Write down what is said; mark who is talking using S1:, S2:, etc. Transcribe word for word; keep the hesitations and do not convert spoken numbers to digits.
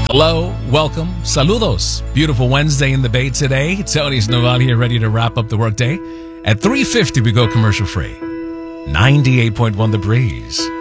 S1: Hello, welcome, saludos. Beautiful Wednesday in the Bay today. Tony's Noval here, ready to wrap up the workday. At three fifty, we go commercial free. ninety-eight point one The Breeze.